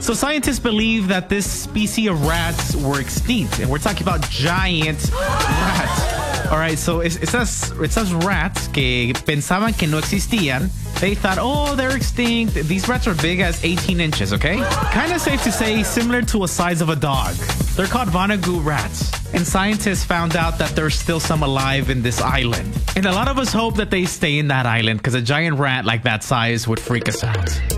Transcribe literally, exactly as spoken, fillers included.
So scientists believe that this species of rats were extinct, and we're talking about giant rats. All right, so es- esas, esas rats que pensaban que no existían, they thought, oh, they're extinct. These rats are big as eighteen inches, okay? Kind of safe to say similar to a size of a dog. They're called Vonnegut rats. And scientists found out that there's still some alive in this island. And a lot of us hope that they stay in that island because a giant rat like that size would freak us out.